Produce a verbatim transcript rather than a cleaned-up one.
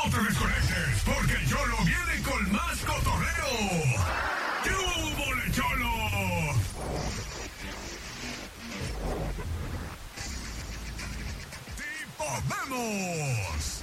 No te desconectes, porque el Cholo viene con más cotorreo. ¡Qué hubo, le Cholo! ¡Tipo, vemos!